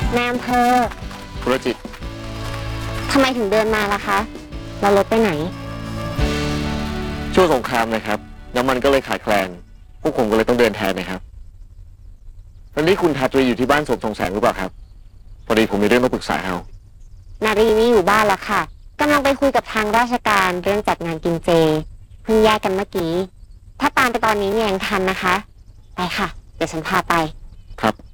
นายอำเภอธุรจิตทำไมถึงเดินมาล่ะคะเรารถไปไหนช่วงสงครามนะครับน้ำมันก็เลยขาดแคลนพวกผมก็เลยต้องเดินแทนนะครับตอนนี้คุณทาตรีอยู่ที่บ้านศพทรงแสงหรือเปล่าครับพอดีผมมีเรื่องต้องปรึกษาเอานารีไม่อยู่บ้านแล้วค่ะกำลังไปคุยกับทางราชการเรื่องจัดงานกินเจเพิ่งแยกกันเมื่อกี้ถ้าตามไปตอนนี้เนี่ยยังทันนะคะไปค่ะเดี๋ยวฉันพาไปครับ